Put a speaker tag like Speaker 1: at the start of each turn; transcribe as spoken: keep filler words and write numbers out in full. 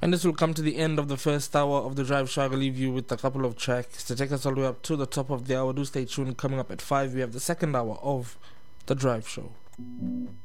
Speaker 1: And this will come to the end of the first hour of the Drive Show. I'll leave you with a couple of tracks to take us all the way up to the top of the hour. Do stay tuned. Coming up at five, we have the second hour of the Drive Show.